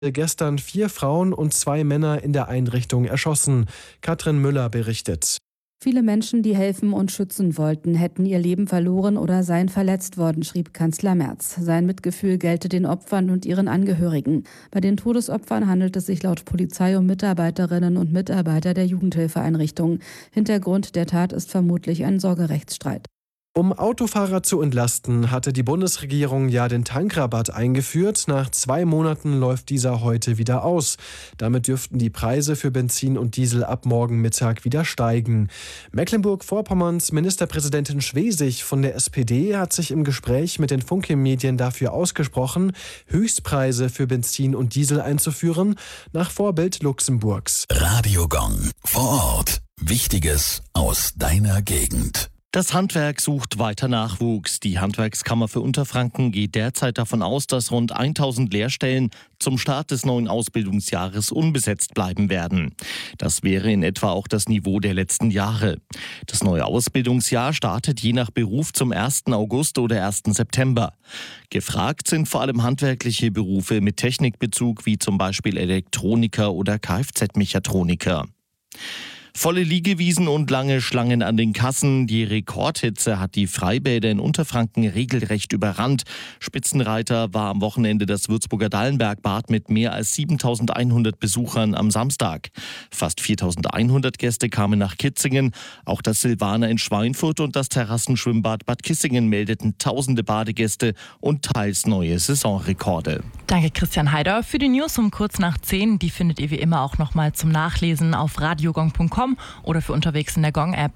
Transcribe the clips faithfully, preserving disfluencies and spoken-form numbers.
Gestern vier Frauen und zwei Männer in der Einrichtung erschossen. Katrin Müller berichtet. Viele Menschen, die helfen und schützen wollten, hätten ihr Leben verloren oder seien verletzt worden, schrieb Kanzler Merz. Sein Mitgefühl gelte den Opfern und ihren Angehörigen. Bei den Todesopfern handelt es sich laut Polizei um Mitarbeiterinnen und Mitarbeiter der Jugendhilfeeinrichtung. Hintergrund der Tat ist vermutlich ein Sorgerechtsstreit. Um Autofahrer zu entlasten, hatte die Bundesregierung ja den Tankrabatt eingeführt. Nach zwei Monaten läuft dieser heute wieder aus. Damit dürften die Preise für Benzin und Diesel ab morgen Mittag wieder steigen. Mecklenburg-Vorpommerns Ministerpräsidentin Schwesig von der S P D hat sich im Gespräch mit den Funke-Medien dafür ausgesprochen, Höchstpreise für Benzin und Diesel einzuführen, nach Vorbild Luxemburgs. Radiogong vor Ort. Wichtiges aus deiner Gegend. Das Handwerk sucht weiter Nachwuchs. Die Handwerkskammer für Unterfranken geht derzeit davon aus, dass rund tausend Lehrstellen zum Start des neuen Ausbildungsjahres unbesetzt bleiben werden. Das wäre in etwa auch das Niveau der letzten Jahre. Das neue Ausbildungsjahr startet je nach Beruf zum ersten August oder ersten September. Gefragt sind vor allem handwerkliche Berufe mit Technikbezug wie zum Beispiel Elektroniker oder Kfz-Mechatroniker. Volle Liegewiesen und lange Schlangen an den Kassen. Die Rekordhitze hat die Freibäder in Unterfranken regelrecht überrannt. Spitzenreiter war am Wochenende das Würzburger Dallenbergbad mit mehr als siebentausendeinhundert Besuchern am Samstag. Fast viertausendeinhundert Gäste kamen nach Kitzingen. Auch das Silvaner in Schweinfurt und das Terrassenschwimmbad Bad Kissingen meldeten tausende Badegäste und teils neue Saisonrekorde. Danke Christian Heider für die News um kurz nach zehn. Die findet ihr wie immer auch nochmal zum Nachlesen auf radiogong punkt com oder für unterwegs in der Gong-App.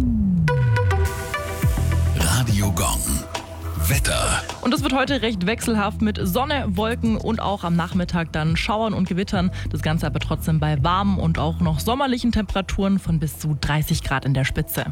Radio Gong. Wetter. Und es wird heute recht wechselhaft mit Sonne, Wolken und auch am Nachmittag dann Schauern und Gewittern. Das Ganze aber trotzdem bei warmen und auch noch sommerlichen Temperaturen von bis zu dreißig Grad in der Spitze.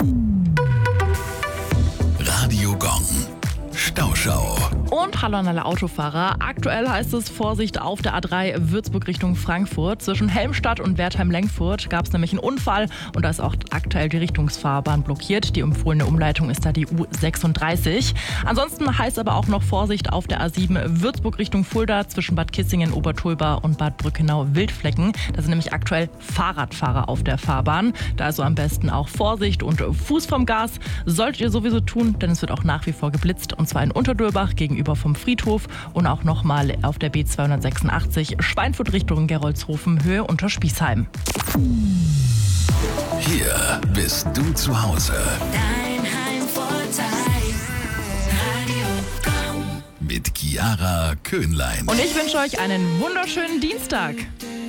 Radio Gong. Stauschau. Und hallo an alle Autofahrer. Aktuell heißt es Vorsicht auf der A drei Würzburg Richtung Frankfurt. Zwischen Helmstadt und Wertheim-Lengfurt gab es nämlich einen Unfall und da ist auch aktuell die Richtungsfahrbahn blockiert. Die empfohlene Umleitung ist da die U sechsunddreißig. Ansonsten heißt aber auch noch Vorsicht auf der A sieben Würzburg Richtung Fulda zwischen Bad Kissingen, Obertulba und Bad Brückenau-Wildflecken. Da sind nämlich aktuell Fahrradfahrer auf der Fahrbahn. Da also am besten auch Vorsicht und Fuß vom Gas. Solltet ihr sowieso tun, denn es wird auch nach wie vor geblitzt. Und zwar in Unterdörbach gegenüber vom Friedhof und auch nochmal auf der B zweihundertsechsundachtzig Schweinfurt Richtung Gerolzhofen Höhe unter Spießheim. Hier bist du zu Hause. Dein Heimvorteil. Radio Gong. Mit Chiara Köhnlein. Und ich wünsche euch einen wunderschönen Dienstag.